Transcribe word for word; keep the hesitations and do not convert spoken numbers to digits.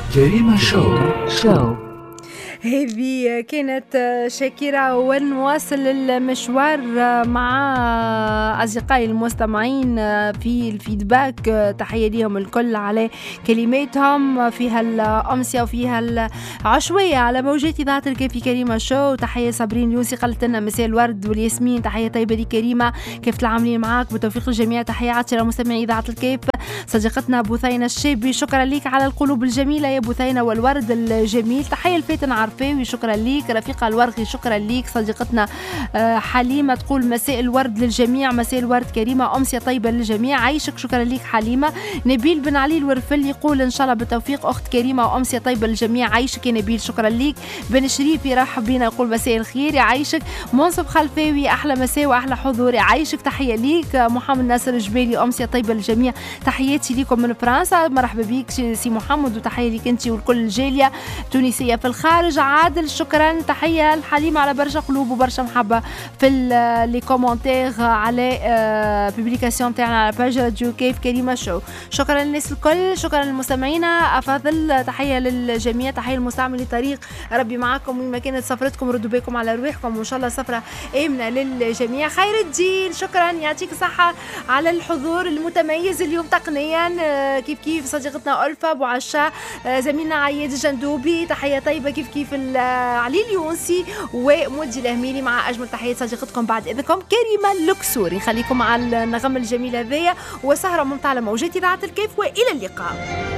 جريمة شو شو هذه كانت شاكرة، ونواصل المشوار مع أصدقائي المستمعين في الفيدباك. تحية لهم الكل على كلماتهم فيها الأمسية وفيها العشوية على موجات إذاعة الكيف في كريمة شو. تحية صابرين اليونسي قالت لنا مساء الورد والياسمين، تحية طيبة لي كريمة، كيف العاملين معاك؟ بتوفيق الجميع. تحية عطرة مستمعي إذاعة الكيف. صديقتنا بثينة الشابي، شكرا ليك على القلوب الجميلة يا بثينة والورد الجميل. تحية الفاتن عرفاوي، شكرا ليك. رفيقة الورغي، شكرا ليك. صديقتنا حليمة تقول مساء الورد للجميع، مساء الورد كريمة، أمسية طيبة للجميع، عيشك. شكرا ليك حليمة. نبيل بن علي الورفل يقول إن شاء الله بالتوفيق أخت كريمة، وأمسية طيبة للجميع، عيشك يا نبيل. شكرا ليك. بن شريف يرحب بينا يقول مساء الخير، يعيشك. منصف خلفاوي أحلى مساء وأحلى حضور، يعيشك. تحية ليك. محمد ناصر الجبالي، أمسية طيبة للجميع، تحياتي ليكم من فرنسا، مرحبا بيك سي محمد، وتحية ليك أنت والكل الجالية تونسية في الخارج. عادل شكرا. تحية الحليمة على برشا قلوب وبرشا محبة في لي كومنتير على بوبليكاسيون تاعنا على باج راديو كيف كريمة شو. شكرا للناس الكل، شكرا للمستمعين أفضل. تحية للجميع، تحية المستعمل لطريق، ربي معكم وين ما كانت سفرتكم، ردوا بالكم على رواحكم وإن شاء الله سفرة آمنة للجميع. خير الدين، شكرا، يعطيك صحة على الحضور المتميز اليوم تقنيا. كيف كيف صديقتنا ألفا أبو عشا، زميلنا عياد الجندوبي، تحية طيبة كيف كيف علي اليونسي ومودي الهميلي، مع أجمل تحية صديقتكم بعد إذنكم كريمة اللوكسوري. خليكم على النغم الجميل هذايا وسهرة ممتعة على موجات إذاعة الكيف، وإلى اللقاء.